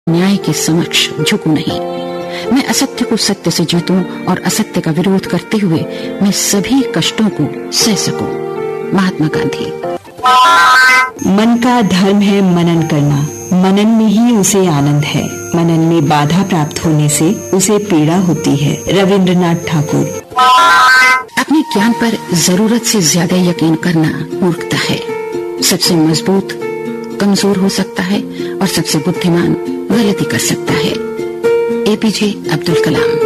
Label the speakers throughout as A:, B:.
A: न्याय के समक्ष झुकूं नहीं। मैं असत्य को सत्य से जीतूं और असत्य का विरोध करते हुए मैं सभी कष्टों को सह सकूं। महात्मा गांधी।
B: मन का धर्म है मनन करना, मनन में ही उसे आनंद है, मनन में बाधा प्राप्त होने से उसे पीड़ा होती है। रविंद्रनाथ ठाकुर।
A: अपने ज्ञान पर जरूरत से ज्यादा यकीन करना मूर्खता है। सबसे मजबूत कमजोर हो सकता है और सबसे बुद्धिमान गलती कर सकता है। एपीजे अब्दुल कलाम।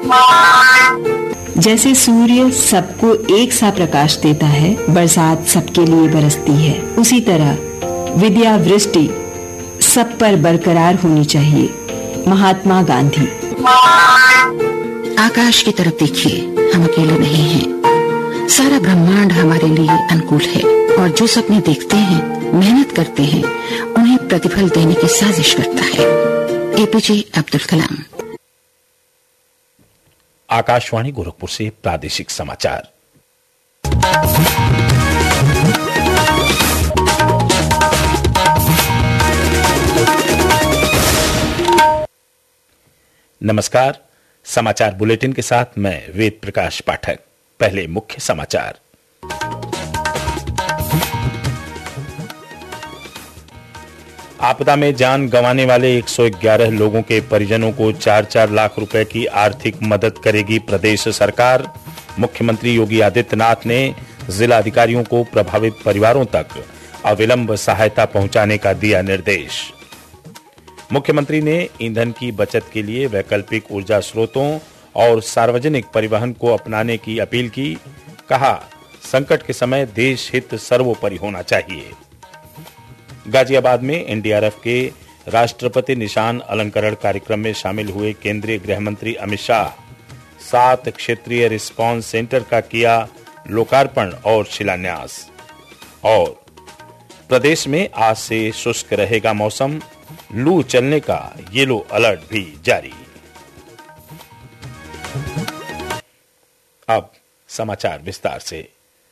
B: जैसे सूर्य सबको एक सा प्रकाश देता है, बरसात सबके लिए बरसती है, उसी तरह विद्या वृष्टि सब पर बरकरार होनी चाहिए। महात्मा गांधी।
A: आकाश की तरफ देखिए, हम अकेले नहीं हैं। सारा ब्रह्मांड हमारे लिए अनुकूल है और जो सपने देखते हैं, मेहनत करते हैं, उन्हें प्रतिफल देने की साजिश करता है। एपीजे अब्दुल कलाम।
C: आकाशवाणी गोरखपुर से प्रादेशिक समाचार। नमस्कार। समाचार बुलेटिन के साथ मैं वेद प्रकाश पाठक। पहले मुख्य समाचार। आपदा में जान गंवाने वाले 111 लोगों के परिजनों को 4-4 लाख रुपए की आर्थिक मदद करेगी प्रदेश सरकार। मुख्यमंत्री योगी आदित्यनाथ ने जिला अधिकारियों को प्रभावित परिवारों तक अविलंब सहायता पहुंचाने का दिया निर्देश। मुख्यमंत्री ने ईंधन की बचत के लिए वैकल्पिक ऊर्जा स्रोतों और सार्वजनिक परिवहन को अपनाने की अपील की। कहा, संकट के समय देश हित सर्वोपरि होना चाहिए। गाजियाबाद में एनडीआरएफ के राष्ट्रपति निशान अलंकरण कार्यक्रम में शामिल हुए केंद्रीय गृह मंत्री अमित शाह 7 क्षेत्रीय रिस्पांस सेंटर का किया लोकार्पण और शिलान्यास। और प्रदेश में आज से शुष्क रहेगा मौसम, लू चलने का येलो अलर्ट भी जारी। अब समाचार विस्तार से।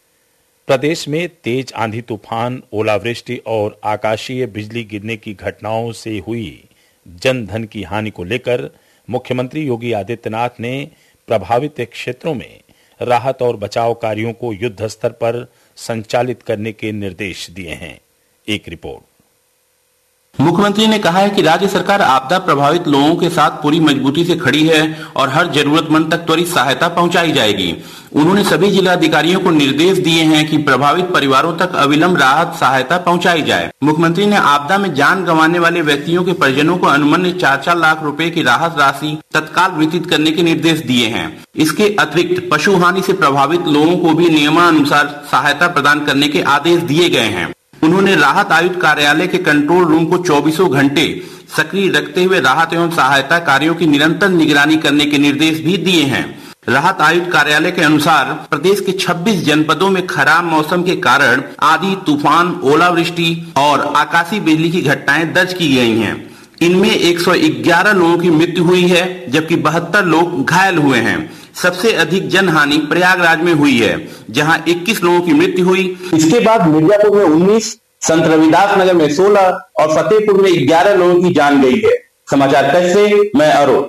C: प्रदेश में तेज आंधी तूफान, ओलावृष्टि और आकाशीय बिजली गिरने की घटनाओं से हुई जन धन की हानि को लेकर मुख्यमंत्री योगी आदित्यनाथ ने प्रभावित क्षेत्रों में राहत और बचाव कार्यों को युद्ध स्तर पर संचालित करने के निर्देश दिए हैं। एक रिपोर्ट।
D: मुख्यमंत्री ने कहा है कि राज्य सरकार आपदा प्रभावित लोगों के साथ पूरी मजबूती से खड़ी है और हर जरूरतमंद तक त्वरित सहायता पहुंचाई जाएगी। उन्होंने सभी जिला अधिकारियों को निर्देश दिए हैं कि प्रभावित परिवारों तक अविलंब राहत सहायता पहुंचाई जाए। मुख्यमंत्री ने आपदा में जान गंवाने वाले व्यक्तियों के परिजनों को अनुमन्य 4-4 लाख रुपए की राहत राशि तत्काल वितरित करने के निर्देश दिए हैं। इसके अतिरिक्त पशु हानि से प्रभावित लोगों को भी नियमानुसार सहायता प्रदान करने के आदेश दिए गए हैं। उन्होंने राहत आयुक्त कार्यालय के कंट्रोल रूम को 24 घंटे सक्रिय रखते हुए राहत एवं सहायता कार्यों की निरंतर निगरानी करने के निर्देश भी दिए हैं। राहत आयुक्त कार्यालय के अनुसार प्रदेश के 26 जनपदों में खराब मौसम के कारण आंधी, तूफान, ओलावृष्टि और आकाशीय बिजली की घटनाएं दर्ज की गई हैं। इनमें 111 लोगों की मृत्यु हुई है, जबकि 72 लोग घायल हुए हैं। सबसे अधिक जनहानि प्रयागराज में हुई है, जहां 21 लोगों की मृत्यु हुई। इसके बाद मिर्जापुर में 19, संत रविदास नगर में 16 और फतेहपुर में 11 लोगों की जान गई है। समाचार कक्ष से मैं अरुण।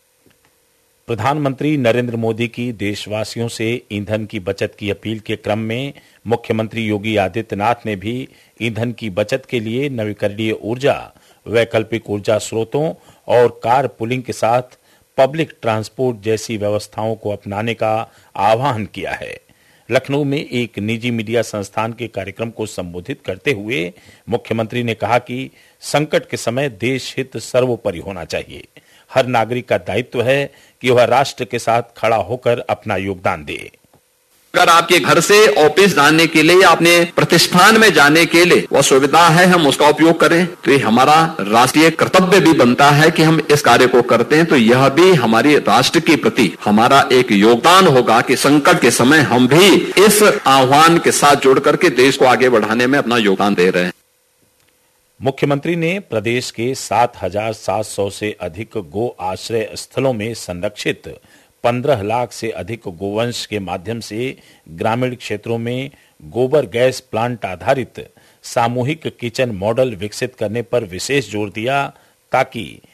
C: प्रधानमंत्री नरेंद्र मोदी की देशवासियों से ईंधन की बचत की अपील के क्रम में मुख्यमंत्री योगी आदित्यनाथ ने भी ईंधन की बचत के लिए नवीकरणीय ऊर्जा, वैकल्पिक ऊर्जा स्रोतों और कार पुलिंग के साथ पब्लिक ट्रांसपोर्ट जैसी व्यवस्थाओं को अपनाने का आह्वान किया है। लखनऊ में एक निजी मीडिया संस्थान के कार्यक्रम को संबोधित करते हुए मुख्यमंत्री ने कहा कि संकट के समय देश हित सर्वोपरि होना चाहिए। हर नागरिक का दायित्व है कि वह राष्ट्र के साथ खड़ा होकर अपना योगदान दे।
E: अगर आपके घर से ऑफिस जाने के लिए, अपने प्रतिष्ठान में जाने के लिए वह सुविधा है, हम उसका उपयोग करें, तो ये हमारा राष्ट्रीय कर्तव्य भी बनता है कि हम इस कार्य को करते हैं। तो यह भी हमारी राष्ट्र के प्रति हमारा एक योगदान होगा कि संकट के समय हम भी इस आह्वान के साथ जुड़ करके देश को आगे बढ़ाने में अपना योगदान दे रहे हैं।
C: मुख्यमंत्री ने प्रदेश के 7,700 से अधिक गो आश्रय स्थलों में संरक्षित 15 लाख से अधिक गोवंश के माध्यम से ग्रामीण क्षेत्रों में गोबर गैस प्लांट आधारित सामूहिक किचन मॉडल विकसित करने पर विशेष जोर दिया, ताकि